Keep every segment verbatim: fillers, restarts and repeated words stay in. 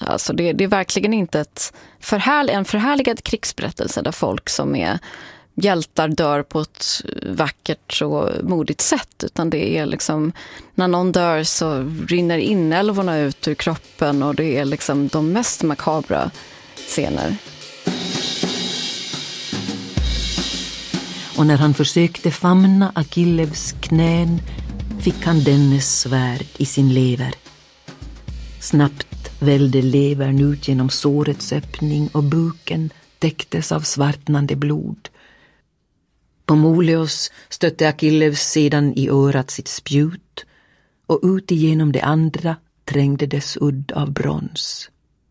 Alltså det, det är verkligen inte ett förhär, en förhärligad krigsberättelse där folk som är hjältar dör på ett vackert och modigt sätt, utan det är liksom när någon dör så rinner inälvorna ut ur kroppen och det är liksom de mest makabra scener. Och när han försökte famna Akillevs knän fick han dennes svärd i sin lever. Snabbt välde levern ut genom sårets öppning och buken täcktes av svartnande blod. På Moleos stötte Akillev sedan i örat sitt spjut och ut igenom det andra trängde dess udd av brons.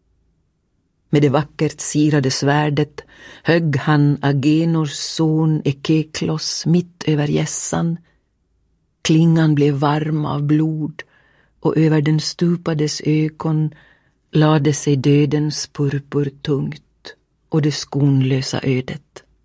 Med det vackert sirade svärdet högg han Agenors son Ekeklos mitt över gässan. Klingan blev varm av blod och över den stupades ögon lade sig dödens purpur tungt och det skonlösa ödet.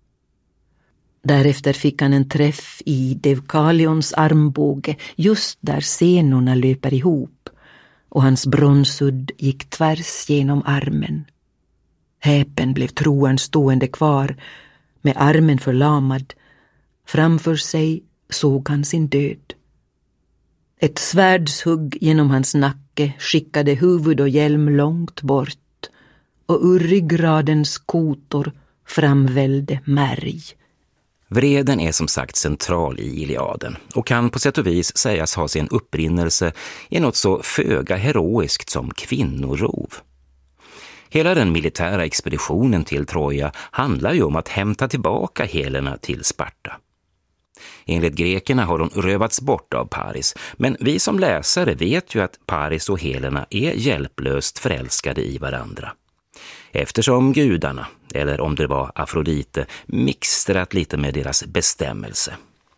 Därefter fick han en träff i Deukalions armbåge just där senorna löper ihop och hans bronsudd gick tvärs genom armen. Häpen blev troen stående kvar med armen förlamad. Framför sig såg han sin död. Ett svärdshugg genom hans nacke skickade huvud och hjälm långt bort och ur ryggradens kotor framvällde märg. Vreden är som sagt central i Iliaden och kan på sätt och vis sägas ha sin upprinnelse i något så föga heroiskt som kvinnorov. Hela den militära expeditionen till Troja handlar ju om att hämta tillbaka Helena till Sparta. Enligt grekerna har de rövats bort av Paris, men vi som läsare vet ju att Paris och Helena är hjälplöst förälskade i varandra. Eftersom gudarna, eller om det var Afrodite, mixtrat lite med deras bestämmelse.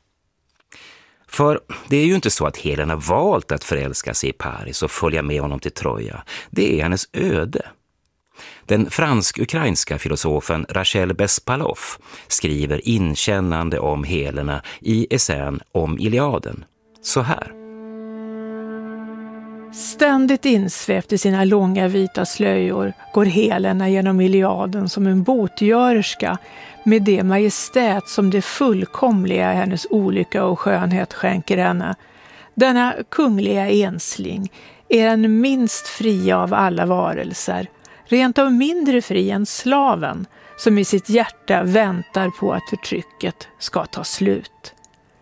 För det är ju inte så att Helena valt att förälska sig i Paris och följa med honom till Troja. Det är hennes öde. Den fransk-ukrainska filosofen Rachel Bespalov skriver inkännande om Helena i essän om Iliaden så här. Ständigt insvävt i sina långa vita slöjor går Helena genom Iliaden som en botgörerska med det majestät som det fullkomliga hennes olycka och skönhet skänker henne. Denna kungliga ensling är den minst fria av alla varelser, rent av mindre fri än slaven som i sitt hjärta väntar på att förtrycket ska ta slut.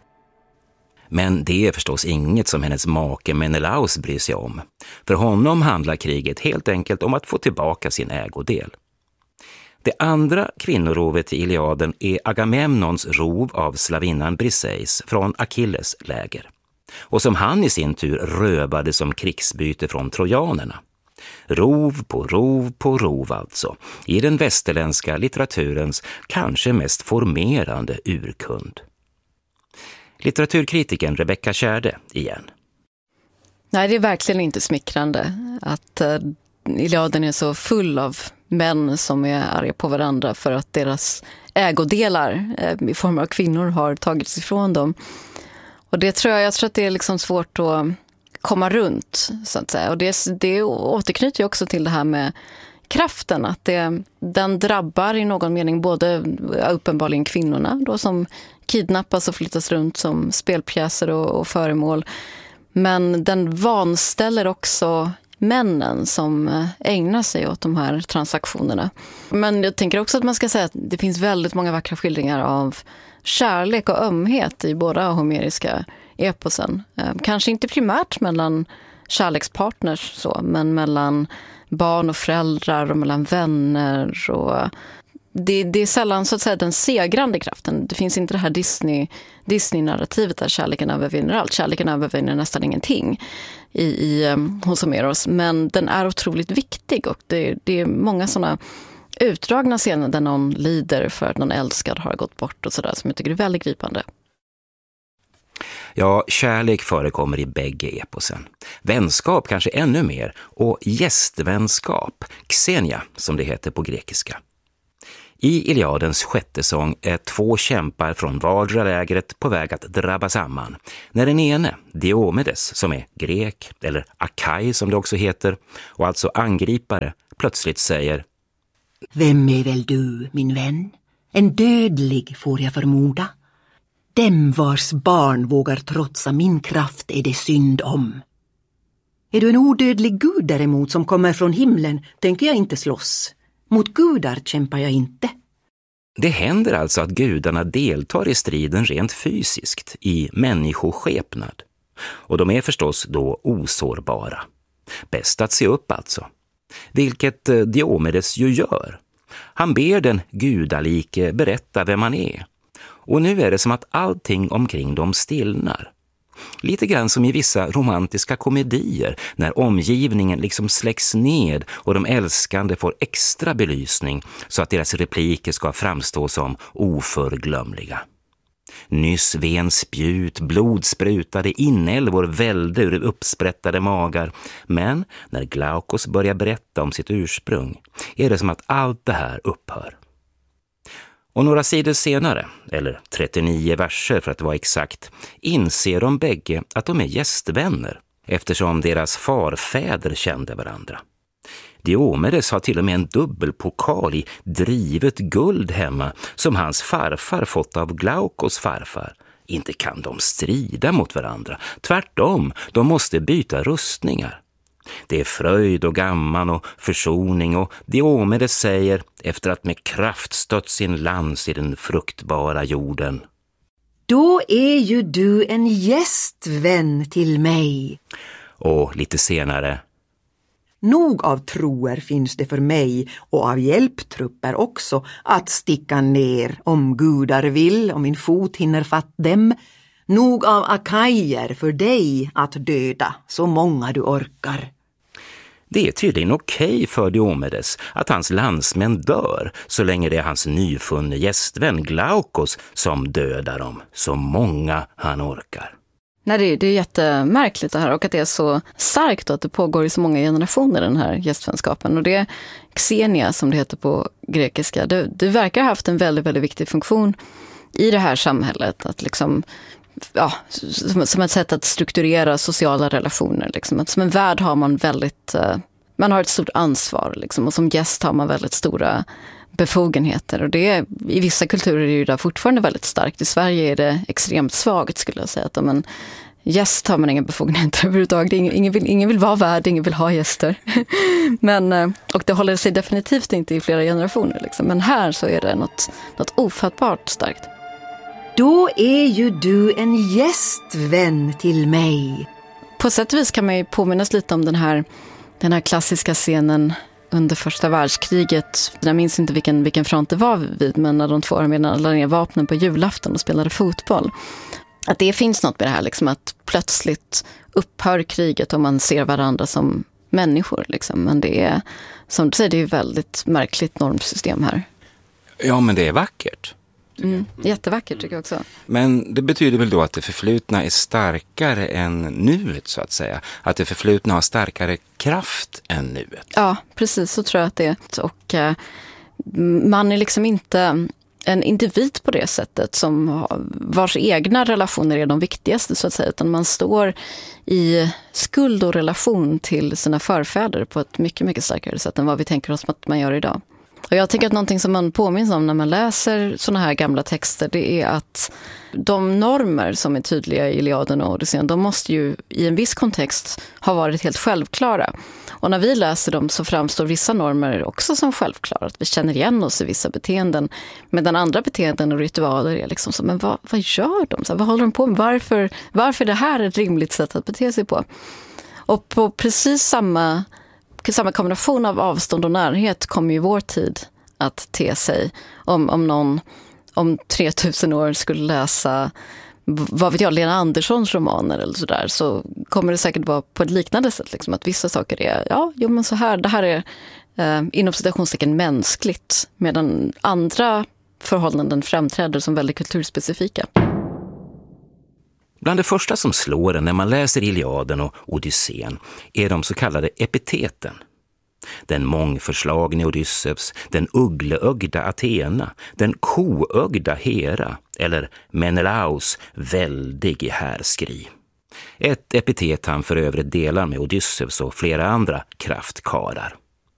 Men det är förstås inget som hennes make Menelaus bryr sig om. För honom handlar kriget helt enkelt om att få tillbaka sin ägodel. Det andra kvinnorovet i Iliaden är Agamemnons rov av slavinnan Briseis från Achilles läger. Och som han i sin tur rövade som krigsbyte från trojanerna. Rov på rov på rov alltså, i den västerländska litteraturens kanske mest formerande urkund. Litteraturkritiken Rebecca Kärde igen. Nej, det är verkligen inte smickrande att uh, Iliaden är så full av män som är arga på varandra för att deras ägodelar uh, i form av kvinnor har tagits ifrån dem. Och det tror jag, jag tror att det är liksom svårt att komma runt, så att säga. Och det, det återknyter ju också till det här med kraften, att det, den drabbar i någon mening både uppenbarligen kvinnorna då, som kidnappas och flyttas runt som spelpjäser och, och föremål. Men den vanställer också männen som ägnar sig åt de här transaktionerna. Men jag tänker också att man ska säga att det finns väldigt många vackra skildringar av kärlek och ömhet i båda homeriska eposen. Kanske inte primärt mellan kärlekspartners så, men mellan barn och föräldrar och mellan vänner. Och det, det är sällan så att säga den segrande kraften. Det finns inte det här Disney, Disney-narrativet där kärleken övervinner allt. Kärleken övervinner nästan ingenting i, i, hos Homeros. Men den är otroligt viktig och det, det är många sådana utdragna scener där någon lider för att någon älskad har gått bort och sådär som jag tycker är väldigt gripande. Ja, kärlek förekommer i bägge eposen. Vänskap kanske ännu mer och gästvänskap, xenia som det heter på grekiska. I Iliadens sjätte sång är två kämpar från vardera lägret på väg att drabba samman. När den ene, Diomedes, som är grek, eller Akai som det också heter, och alltså angripare, plötsligt säger: Vem är väl du, min vän? En dödlig får jag förmoda. Dem vars barn vågar trotsa min kraft är det synd om. Är du en odödlig gud däremot som kommer från himlen, tänker jag inte slåss. Mot gudar kämpar jag inte. Det händer alltså att gudarna deltar i striden rent fysiskt, i människoskepnad. Och de är förstås då osårbara. Bäst att se upp alltså. Vilket Diomedes ju gör. Han ber den gudalike berätta vem han är. Och nu är det som att allting omkring dem stillnar. Lite grann som i vissa romantiska komedier när omgivningen liksom släcks ned och de älskande får extra belysning så att deras repliker ska framstå som oförglömliga. Nyss ven spjut, blod sprutade, inälvor välde ur uppsprättade magar. Men när Glaukos börjar berätta om sitt ursprung är det som att allt det här upphör. Och några sidor senare, eller trettionio verser för att vara exakt, inser de bägge att de är gästvänner eftersom deras farfäder kände varandra. Diomedes har till och med en dubbelpokal i drivet guld hemma som hans farfar fått av Glaukos farfar. Inte kan de strida mot varandra. Tvärtom, de måste byta rustningar. Det är fröjd och gamman och försoning och Diomedes säger efter att med kraft stött sin lans i den fruktbara jorden: Då är ju du en gästvän till mig. Och lite senare: Nog av troer finns det för mig och av hjälptrupper också att sticka ner om gudar vill och min fot hinner fatt dem. Nog av akajer för dig att döda så många du orkar. Det är tydligen okej för Diomedes att hans landsmän dör så länge det är hans nyfunne gästvän Glaukos som dödar dem, så många han orkar. Nej, det är, det är jättemärkligt det här och att det är så starkt och att det pågår i så många generationer den här gästvänskapen. Och det är Xenia som det heter på grekiska. Det, det verkar ha haft en väldigt, väldigt viktig funktion i det här samhället. Att liksom, ja, som, som ett sätt att strukturera sociala relationer. Liksom. Att som en värd har man väldigt, man har ett stort ansvar liksom, och som gäst har man väldigt stora befogenheter. Och det är, i vissa kulturer är det fortfarande väldigt starkt. I Sverige är det extremt svagt skulle jag säga. Att om en gäst har man inga befogenheter överhuvudtaget. Ingen, ingen, vill, ingen vill vara värd, ingen vill ha gäster. Men, och det håller sig definitivt inte i flera generationer. Liksom. Men här så är det något, något ofattbart starkt. Då är ju du en gästvän till mig. På sätt och vis kan man ju påminnas lite om den här, den här klassiska scenen under första världskriget. Jag minns inte vilken, vilken front det var vid, men när de två arméerna lade ner vapnen på julafton och spelade fotboll. Att det finns något med det här, liksom, att plötsligt upphör kriget och man ser varandra som människor. Liksom. Men det är, som du säger, det är ett väldigt märkligt normsystem här. Ja, men det är vackert. Mm, jättevackert tycker jag också. Men det betyder väl då att det förflutna är starkare än nuet så att säga. Att det förflutna har starkare kraft än nuet. Ja, precis så tror jag att det är. Och eh, man är liksom inte en individ på det sättet som har, vars egna relationer är de viktigaste så att säga. Utan man står i skuld och relation till sina förfäder på ett mycket, mycket starkare sätt än vad vi tänker oss att man gör idag. Och jag tänker att någonting som man påminns om när man läser såna här gamla texter, det är att de normer som är tydliga i Iliaden och Odysseen, de måste ju i en viss kontext ha varit helt självklara. Och när vi läser dem så framstår vissa normer också som självklara. Att vi känner igen oss i vissa beteenden. Medan andra beteenden och ritualer är liksom så, men vad, vad gör de? Så, vad håller de på med? Varför, varför är det här ett rimligt sätt att bete sig på? Och på precis samma... Samma kombination av avstånd och närhet kommer ju vår tid att te sig. Om, om någon om tre tusen år skulle läsa, vad vet jag, Lena Anderssons romaner eller sådär, så kommer det säkert vara på ett liknande sätt. Liksom, att vissa saker är, ja, jo men så här, det här är eh, inom citationstecken mänskligt, medan andra förhållanden framträder som väldigt kulturspecifika. Bland det första som slår en när man läser Iliaden och Odysseen är de så kallade epiteten. Den mångförslagne Odysseus, den uggleögda Athena, den koögda Hera eller Menelaus väldig i härskri. Ett epitet han för övrigt delar med Odysseus och flera andra kraftkarar.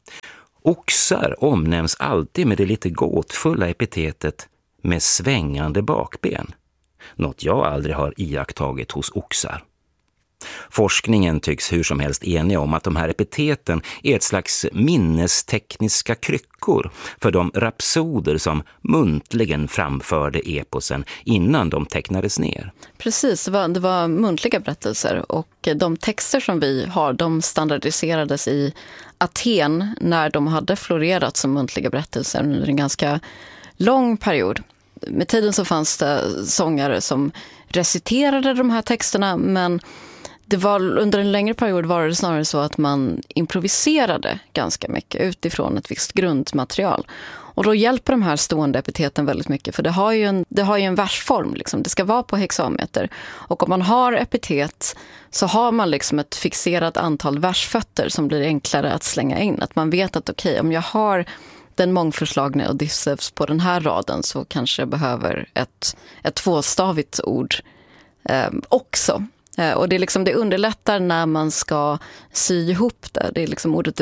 Oxar omnämns alltid med det lite gåtfulla epitetet med svängande bakben. Något jag aldrig har iakttagit hos oxar. Forskningen tycks hur som helst enig om att de här epiteten är ett slags minnestekniska kryckor för de rapsoder som muntligen framförde eposen innan de tecknades ner. Precis, det var, det var muntliga berättelser och de texter som vi har, de standardiserades i Aten när de hade florerat som muntliga berättelser under en ganska lång period. Med tiden så fanns det sångare som reciterade de här texterna, men det var, under en längre period var det snarare så att man improviserade ganska mycket utifrån ett visst grundmaterial. Och då hjälper de här stående epiteten väldigt mycket, för det har ju en, det har ju en versform. Liksom. Det ska vara på hexameter. Och om man har epitet så har man liksom ett fixerat antal versfötter som blir enklare att slänga in. Att man vet att okej, okay, om jag har den mångförslagne Odysseus på den här raden så kanske jag behöver ett, ett tvåstavigt ord eh, också. Och det, är liksom, det underlättar när man ska sy ihop det. Det är liksom ordet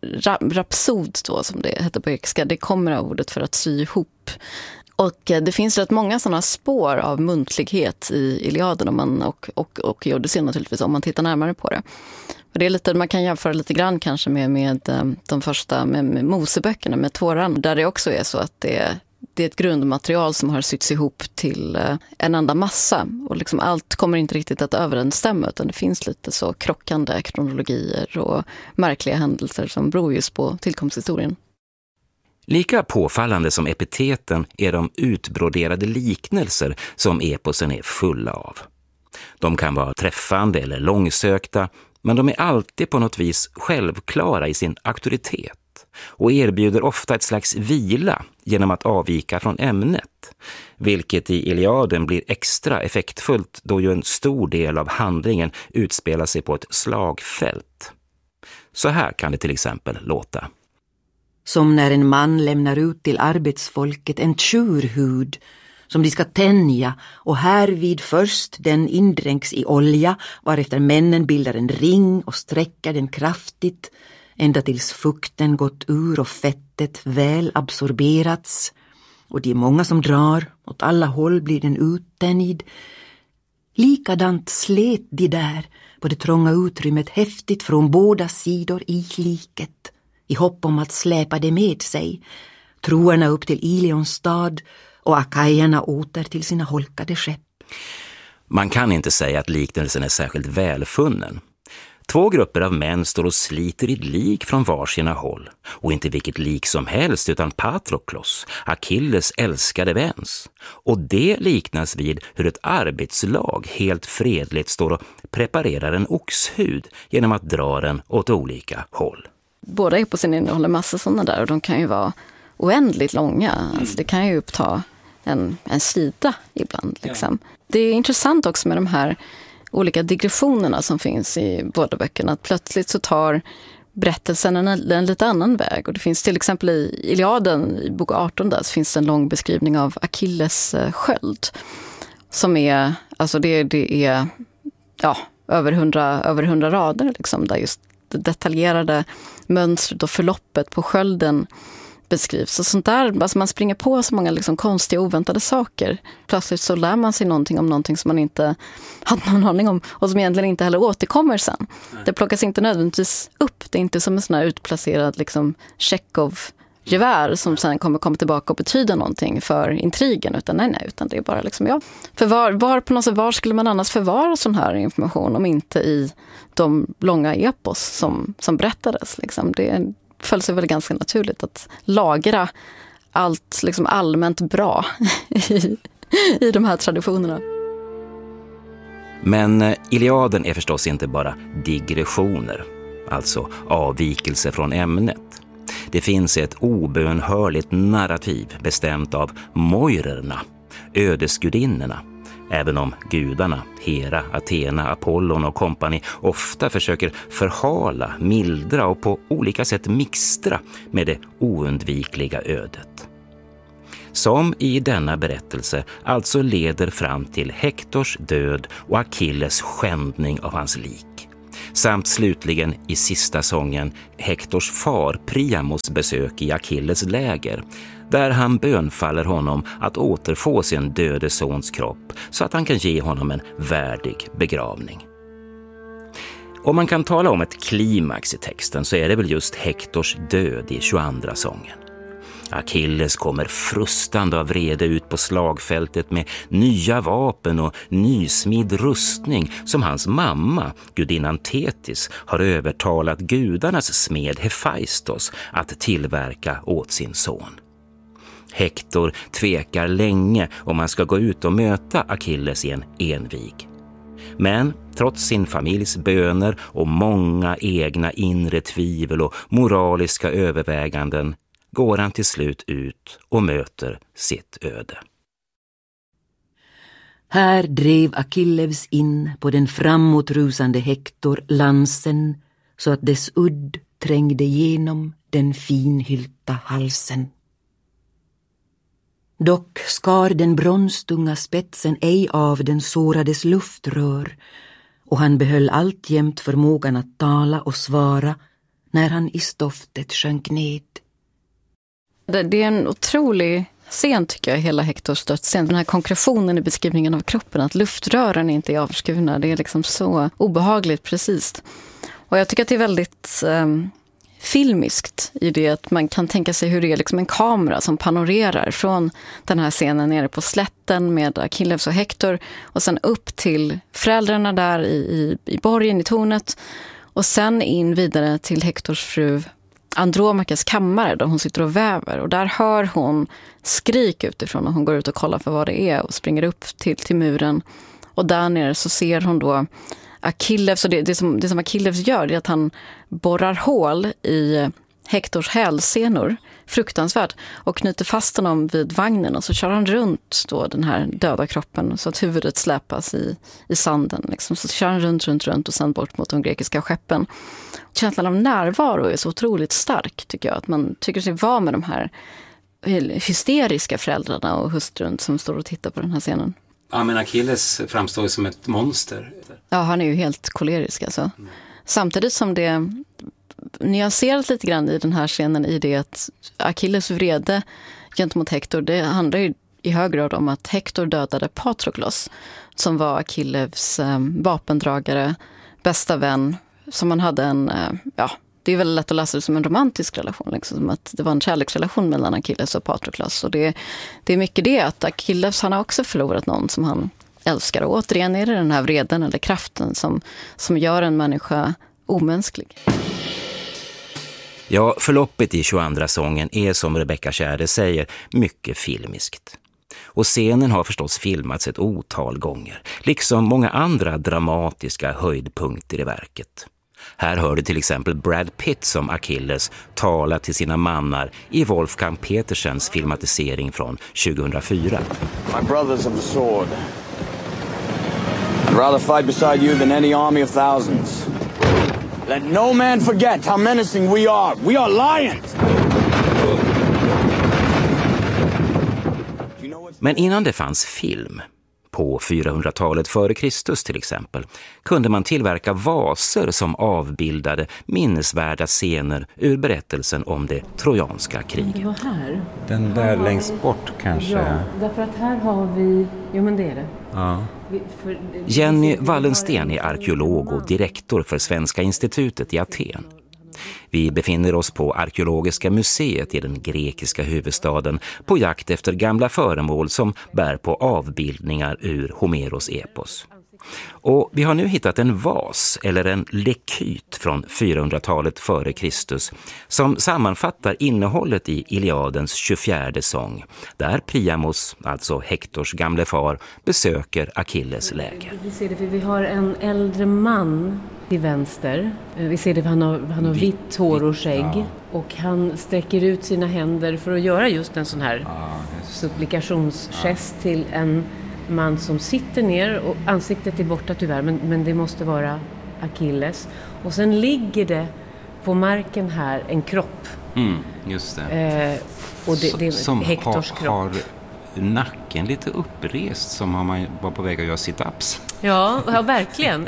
rapsod då, som det heter på grekiska. Det kommer av ordet för att sy ihop. Och det finns rätt många sådana spår av muntlighet i Iliaden och, man, och, och, och i Odysseen naturligtvis om man tittar närmare på det. Och det är lite, man kan jämföra lite grann kanske med, med de första med, med Moseböckerna, med Toran, där det också är så att det är Det är ett grundmaterial som har sytts ihop till en enda massa. Och liksom allt kommer inte riktigt att överensstämma, utan det finns lite så krockande kronologier och märkliga händelser som beror just på tillkomsthistorien. Lika påfallande som epiteten är de utbroderade liknelser som eposen är fulla av. De kan vara träffande eller långsökta, men de är alltid på något vis självklara i sin auktoritet och erbjuder ofta ett slags vila genom att avvika från ämnet, vilket i Iliaden blir extra effektfullt då ju en stor del av handlingen utspelar sig på ett slagfält. Så här kan det till exempel låta. Som när en man lämnar ut till arbetsfolket en tjurhud som de ska tänja, och härvid först den indränks i olja, varefter männen bildar en ring och sträcker den kraftigt, ända tills fukten gått ur och fettet väl absorberats. Och det är många som drar, åt alla håll blir den uttänjd. Likadant slet de där på det trånga utrymmet häftigt från båda sidor i liket, i hopp om att släpa det med sig, troerna upp till Ilions stad och akajerna åter till sina holkade skepp. Man kan inte säga att liknelsen är särskilt välfunnen. Två grupper av män står och sliter i lik från varsina håll. Och inte vilket lik som helst, utan Patroklos, Achilles älskade väns. Och det liknas vid hur ett arbetslag helt fredligt står och preparerar en oxhud genom att dra den åt olika håll. Båda eposen innehåller massa sådana där, och de kan ju vara oändligt långa. Mm. Alltså det kan ju uppta en, en sida ibland. Liksom. Ja. Det är intressant också med de här olika digressionerna som finns i båda böckerna. Att plötsligt så tar berättelsen en, en lite annan väg. Och det finns till exempel i Iliaden, i bok arton, där så finns det en lång beskrivning av Achilles sköld. Som är, alltså det, det är ja, över hundra, över hundra rader liksom, där just det detaljerade mönstret och förloppet på skölden beskrivs. Och sånt där, alltså man springer på så många liksom konstiga oväntade saker. Plötsligt så lär man sig någonting om någonting som man inte hade någon aning om och som egentligen inte heller återkommer sen. Nej. Det plockas inte nödvändigtvis upp. Det är inte som en sån här utplacerad liksom Chekhov-gevär som sen kommer komma tillbaka och betyda någonting för intrigen, utan nej, nej, utan det är bara liksom, ja. För var, var på något sätt, var skulle man annars förvara sån här information om inte i de långa epos som, som berättades liksom. Det är föll sig väl ganska naturligt att lagra allt liksom allmänt bra i, i de här traditionerna. Men Iliaden är förstås inte bara digressioner, alltså avvikelse från ämnet. Det finns ett obönhörligt narrativ bestämt av moirerna, ödesgudinnorna, Även om gudarna, Hera, Athena, Apollon och kompani ofta försöker förhala, mildra och på olika sätt mixtra med det oundvikliga ödet. Som i denna berättelse alltså leder fram till Hektors död och Achilles skändning av hans lik. Samt slutligen i sista sången Hektors far Priamos besök i Achilles läger, där han bönfaller honom att återfå sin döde sons kropp så att han kan ge honom en värdig begravning. Om man kan tala om ett klimax i texten så är det väl just Hektors död i tjugoandra sången. Achilles kommer frustande av vrede ut på slagfältet med nya vapen och nysmidd rustning som hans mamma, gudinnan Thetis, har övertalat gudarnas smed Hephaistos att tillverka åt sin son. Hektor tvekar länge om man ska gå ut och möta Achilles i en envig. Men trots sin familjs böner och många egna inre tvivel och moraliska överväganden går han till slut ut och möter sitt öde. Här drev Achilles in på den framåtrusande Hektor lansen så att dess udd trängde genom den finhylta halsen. Dock skar den bronstunga spetsen ej av den sårades luftrör, och han behöll alltjämt förmågan att tala och svara när han i stoftet sjönk ned. Det, det är en otrolig scen tycker jag, hela Hektors dödsscen. Den här konkretionen i beskrivningen av kroppen, att luftrören inte är avskurna, det är liksom så obehagligt precis. Och jag tycker att det är väldigt eh, filmiskt i det att man kan tänka sig hur det är liksom en kamera som panorerar från den här scenen nere på slätten med Achilles och Hektor och sen upp till föräldrarna där i, i, i borgen i tornet och sen in vidare till Hektors fru Andromakas kammare där hon sitter och väver, och där hör hon skrik utifrån och hon går ut och kollar för vad det är och springer upp till, till muren, och där nere så ser hon då Achilles, och det, det, som, det som Achilles gör är att han borrar hål i Hektors hälsenor, fruktansvärt, och knyter fast honom vid vagnen och så kör han runt då den här döda kroppen så att huvudet släpas i, i sanden. Liksom. Så kör han runt, runt, runt och sen bort mot de grekiska skeppen. Känslan av närvaro är så otroligt stark tycker jag, att man tycker sig vara med de här hysteriska föräldrarna och hustrun som står och tittar på den här scenen. Ja, men Achilles framstår som ett monster. Ja, han är ju helt kolerisk alltså. Mm. Samtidigt som det nyanserat lite grann i den här scenen i det att Achilles vrede gentemot Hektor, det handlar ju i hög grad om att Hektor dödade Patroklos som var Achilles eh, vapendragare, bästa vän, som man hade en, eh, ja, det är väl lätt att läsa det som en romantisk relation, liksom, som att det var en kärleksrelation mellan Achilles och Patroklos, och det, det är mycket det att Achilles, han har också förlorat någon som han älskar, och återigen är det den här vreden eller kraften som, som gör en människa omänsklig. Ja, förloppet i tjugoandra sången är som Rebecca Tjärde säger mycket filmiskt. Och scenen har förstås filmats ett otal gånger, liksom många andra dramatiska höjdpunkter i verket. Här hör du till exempel Brad Pitt som Achilles tala till sina mannar i Wolfgang Petersens filmatisering från tjugohundrafyra. My brothers of the sword. I'd rather fight beside you than any army of thousands. Let no man forget how menacing we are. We are lions! Men innan det fanns film, på fyrahundratalet före Kristus till exempel, kunde man tillverka vaser som avbildade minnesvärda scener ur berättelsen om det trojanska kriget. Det var här. Den där längst bort kanske. Ja, därför att här har vi... Jo, men det är det. Ja. Vi, för, Jenny Wallensten är arkeolog och direktor för Svenska institutet i Aten. Vi befinner oss på Arkeologiska museet i den grekiska huvudstaden på jakt efter gamla föremål som bär på avbildningar ur Homeros epos. Och vi har nu hittat en vas eller en lekyt från fyrahundratalet före Kristus som sammanfattar innehållet i Iliadens tjugofjärde sång, där Priamos, alltså Hektors gamle far, besöker Achilles läger. Vi ser det, för vi har en äldre man till vänster. Vi ser det, för han har, han har vitt hår och skägg. Ja. Och han sträcker ut sina händer för att göra just en sån här ja, supplikationsgest ja. till en man som sitter ner och ansiktet är borta tyvärr, men, men det måste vara Achilles. Och sen ligger det på marken här en kropp. Mm, just det. Eh, och det, det är som Hektors har, kropp. har nacken lite upprest, som om man var på väg att göra sit-ups. Ja, ja verkligen.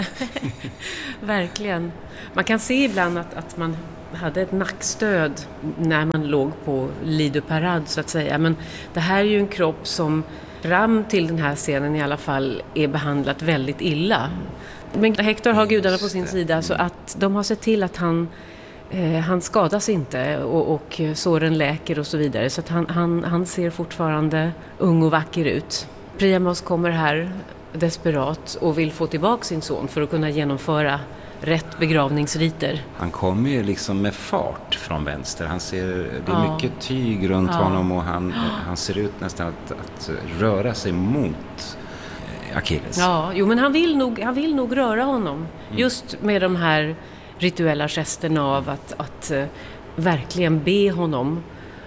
Verkligen. Man kan se ibland att, att man hade ett nackstöd när man låg på lit de parade så att säga. Men det här är ju en kropp som fram till den här scenen i alla fall är behandlat väldigt illa. Men Hector har gudarna på sin sida så att de har sett till att han, eh, han skadas inte och, och såren läker och så vidare. Så att han, han, han ser fortfarande ung och vacker ut. Priamos kommer här desperat och vill få tillbaka sin son för att kunna genomföra rätt begravningsriter. Han kommer ju liksom med fart från vänster. Han ser, det är Ja. mycket tyg runt Ja. honom och han, han ser ut nästan att, att röra sig mot Achilles. Ja, jo, men han vill nog, han vill nog röra honom. Mm. Just med de här rituella gesterna av att, att uh, verkligen be honom.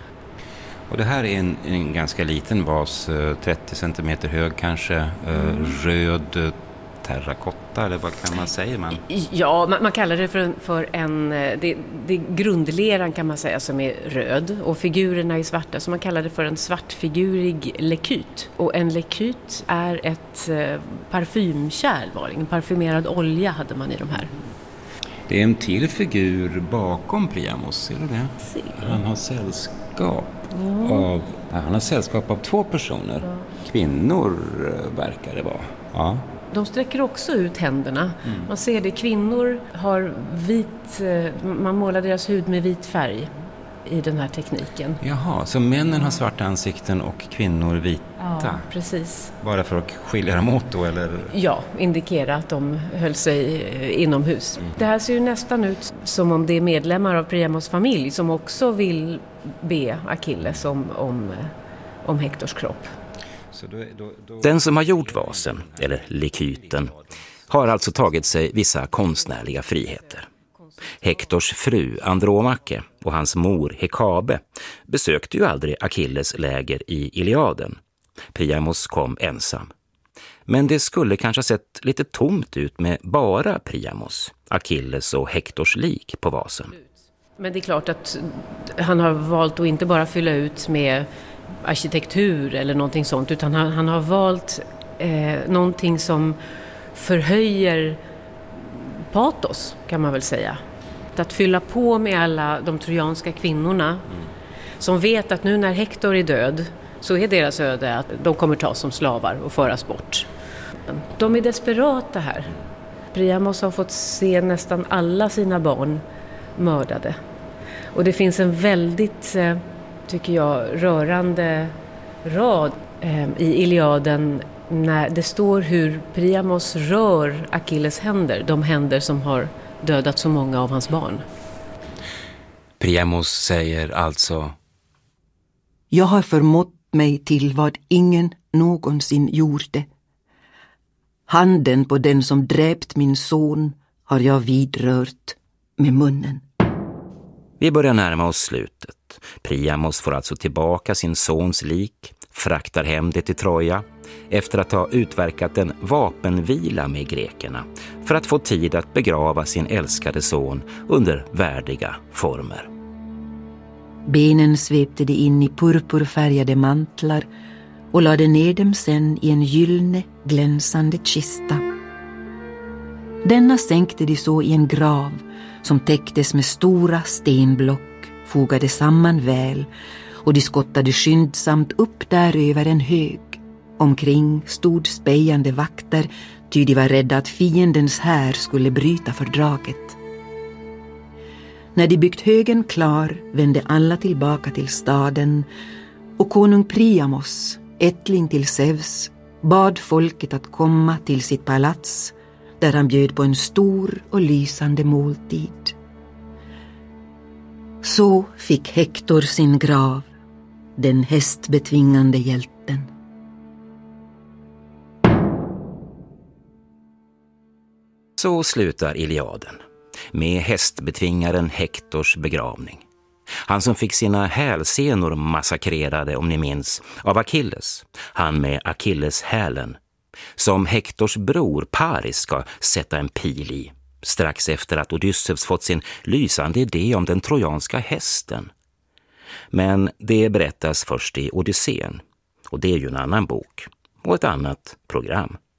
Och det här är en, en ganska liten vas, trettio centimeter hög kanske, mm. röd terrakotta, eller vad kan man säga? Man? Ja, man, man kallar det för en, för en det, det är grundleran kan man säga som är röd och figurerna är svarta, så man kallar det för en svartfigurig lekyt. Och en lekyt är ett eh, parfymkärl, en parfymerad olja hade man i de här. Det är en till figur bakom Priamos, ser du det? Han har sällskap ja. av han har sällskap av två personer. Ja. Kvinnor verkar det vara. Ja. De sträcker också ut händerna. Mm. Man ser det, kvinnor har vit, man målar deras hud med vit färg i den här tekniken. Jaha, så männen har svarta ansikten och kvinnor vita? Ja, precis. Bara för att skilja dem åt då, eller? Ja, indikera att de höll sig inomhus. Mm. Det här ser ju nästan ut som om det är medlemmar av Priamos familj som också vill be Achilles om, om, om Hektors kropp. Den som har gjort vasen, eller lekyten, har alltså tagit sig vissa konstnärliga friheter. Hektors fru Andromache och hans mor Hekabe besökte ju aldrig Achilles läger i Iliaden. Priamos kom ensam. Men det skulle kanske ha sett lite tomt ut med bara Priamos, Achilles och Hektors lik på vasen. Men det är klart att han har valt att inte bara fylla ut med arkitektur eller någonting sånt, utan han, han har valt eh, någonting som förhöjer patos, kan man väl säga. Att fylla på med alla de trojanska kvinnorna mm. som vet att nu när Hektor är död så är deras öde att de kommer tas som slavar och föras bort. De är desperata här. Priamos har fått se nästan alla sina barn mördade. Och det finns en väldigt, tycker jag, rörande rad i Iliaden när det står hur Priamos rör Achilles händer, de händer som har dödat så många av hans barn. Priamos säger alltså: Jag har förmått mig till vad ingen någonsin gjorde. Handen på den som dräpt min son har jag vidrört med munnen. Vi börjar närma oss slutet. Priamos får alltså tillbaka sin sons lik, fraktar hem det till Troja efter att ha utverkat en vapenvila med grekerna för att få tid att begrava sin älskade son under värdiga former. Benen svepte de in i purpurfärgade mantlar och lade ner dem sen i en gyllene glänsande kista. Denna sänkte de så i en grav som täcktes med stora stenblock, fogade samman väl, och de skottade skyndsamt upp där över en hög. Omkring stod spejande vakter, ty de var rädda att fiendens här skulle bryta fördraget. När de byggt högen klar vände alla tillbaka till staden, och konung Priamos, ättling till Zeus, bad folket att komma till sitt palats, där han bjöd på en stor och lysande måltid. Så fick Hektor sin grav, den hästbetvingande hjälten. Så slutar Iliaden med hästbetvingaren Hektors begravning. Han som fick sina hälsenor massakrerade, om ni minns, av Achilles. Han med Achilles hälen som Hektors bror Paris ska sätta en pil i, strax efter att Odysseus fått sin lysande idé om den trojanska hästen. Men det berättas först i Odysseen, och det är ju en annan bok och ett annat program.